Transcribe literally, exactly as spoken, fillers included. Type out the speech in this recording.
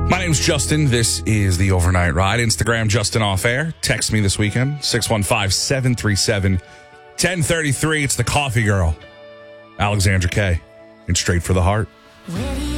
My name's Justin. This is the Overnight Ride. Instagram, Justin Off Air. Text me this weekend, six one five, seven three seven, one oh three three. It's the Coffee Girl, Alexandra Kay, and Straight for the Heart.